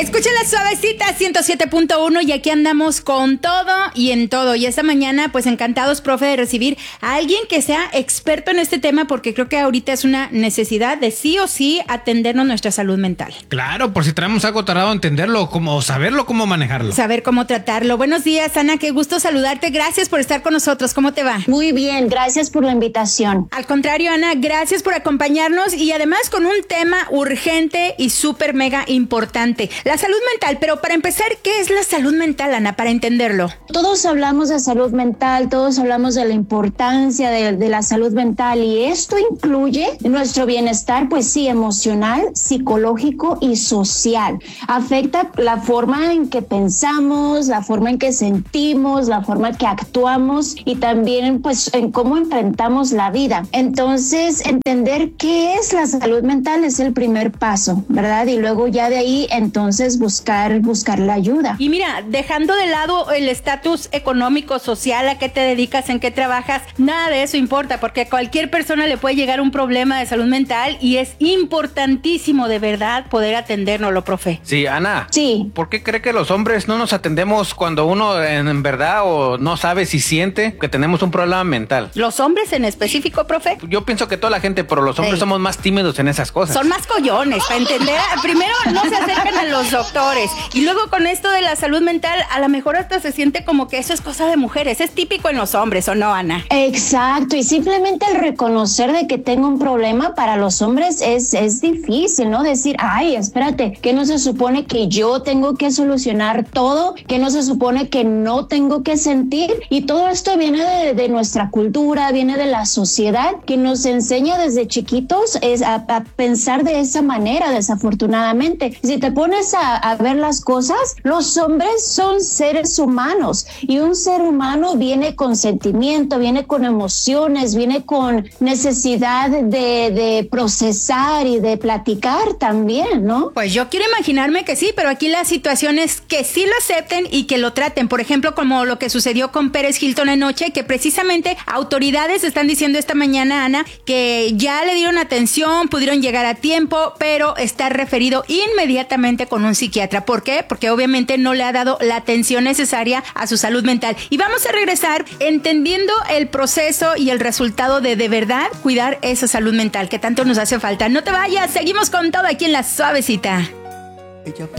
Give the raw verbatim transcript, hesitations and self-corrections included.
Escucha la suavecita ciento siete punto uno y aquí andamos con todo y en todo. Y esta mañana, pues encantados, profe, de recibir a alguien que sea experto en este tema, porque creo que ahorita es una necesidad de sí o sí atendernos nuestra salud mental. Claro, por si traemos algo tardado, entenderlo, cómo saberlo, cómo manejarlo. Saber cómo tratarlo. Buenos días, Ana, qué gusto saludarte. Gracias por estar con nosotros. ¿Cómo te va? Muy bien, gracias por la invitación. Al contrario, Ana, gracias por acompañarnos y además con un tema urgente y súper mega importante. La salud mental, pero para empezar, ¿qué es la salud mental, Ana, para entenderlo? Todos hablamos de salud mental, todos hablamos de la importancia de, de la salud mental y esto incluye nuestro bienestar, pues sí, emocional, psicológico y social. Afecta la forma en que pensamos, la forma en que sentimos, la forma en que actuamos y también pues en cómo enfrentamos la vida. Entonces, entender qué es la salud mental es el primer paso, ¿verdad? Y luego ya de ahí, entonces, buscar, buscar la ayuda. Y mira, dejando de lado el estatus económico, social, a qué te dedicas, en qué trabajas, nada de eso importa, porque a cualquier persona le puede llegar un problema de salud mental y es importantísimo de verdad poder atendérnoslo, profe. Sí, Ana. Sí. ¿Por qué cree que los hombres no nos atendemos cuando uno en, en verdad o no sabe si siente que tenemos un problema mental? ¿Los hombres en específico, profe? Yo pienso que toda la gente, pero los hombres Sí. somos más tímidos en esas cosas. Son más collones, para entender. Primero no se acercan a los doctores y luego con esto de la salud mental a lo mejor hasta se siente como que eso es cosa de mujeres. Es típico en los hombres, ¿o no, Ana? Exacto, y simplemente el reconocer de que tengo un problema para los hombres es, es difícil, ¿no? Decir, ay, espérate, que no se supone que yo tengo que solucionar todo, que no se supone que no tengo que sentir, y todo esto viene de, de nuestra cultura, viene de la sociedad que nos enseña desde chiquitos es a, a pensar de esa manera, desafortunadamente. Si te pones a, a ver las cosas, los hombres son seres humanos y un ser humano viene con sentimiento, viene con emociones, viene con necesidad de, de procesar y de platicar también, ¿no? Pues yo quiero imaginarme que sí, pero aquí la situación es que sí lo acepten y que lo traten. Por ejemplo, como lo que sucedió con Pérez Hilton anoche, que precisamente autoridades están diciendo esta mañana, Ana, que ya le dieron atención, pudieron llegar a tiempo, pero está referido inmediatamente con un psiquiatra. ¿Por qué? Porque obviamente no le ha dado la atención necesaria a su salud mental. Y vamos a regresar entendiendo el proceso y el resultado de de verdad cuidar esa salud mental que tanto nos hace falta. No te vayas, seguimos con todo aquí en La Suavecita. Ella